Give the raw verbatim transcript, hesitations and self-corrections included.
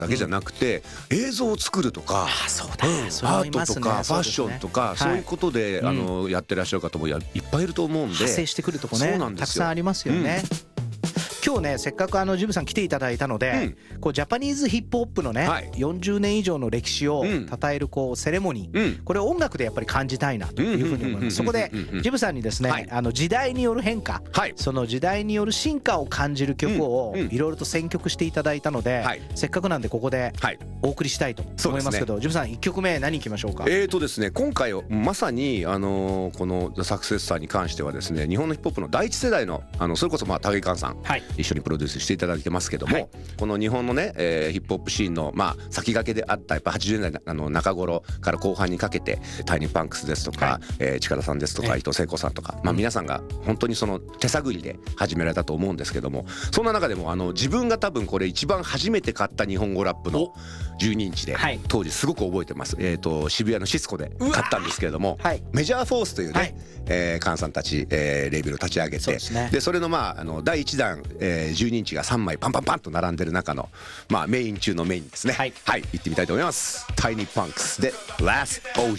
だけじゃなくて、うん、映像を作るとか、 あそうだ、 うん、アートとかファッションとかそういうことで、はい、あのやってらっしゃる方もやいっぱいいると思うんで、 派生してくるとこねたくさんありますよね、うん今日ねせっかくあのジムさん来ていただいたので、うん、こうジャパニーズヒップホップのね、はい、よんじゅうねん以上の歴史を称えるこうセレモニー、うん、これを音楽でやっぱり感じたいなというふうに思います。そこでジムさんにですね、はい、あの時代による変化、はい、その時代による進化を感じる曲をいろいろと選曲していただいたので、はい、せっかくなんでここでお送りしたいと思いますけど、ね、ジムさんいっきょくめ何いきましょうか。 えーとですね今回まさにあのこのザ・サクセスサーに関してはですね日本のヒップホップの第一世代のあのそれこそまあ武井寛さん、はい、一緒にプロデュースしていただいてますけども、はい、この日本のね、えー、ヒップホップシーンのまあ先駆けであったやっぱはちじゅうねんだいの中頃から後半にかけてタイニーパンクスですとか、はい、えー、近田さんですとか、はい、伊藤聖子さんとか、まあ、皆さんが本当にその手探りで始められたと思うんですけども、そんな中でもあの自分が多分これ一番初めて買った日本語ラップのじゅうにインチで、はい、当時すごく覚えてます、えー、と渋谷のシスコで買ったんですけれども、はい、メジャーフォースというね、はい、えー、菅さんたち、えー、レーベルを立ち上げて そ, で、ね、それのまああのだいいちだん、えー、じゅうにインチがさんまいパンパンパンと並んでる中の、まあ、メイン中のメインですね。はい、はい、行ってみたいと思います。タイニーパンクスで Last オージー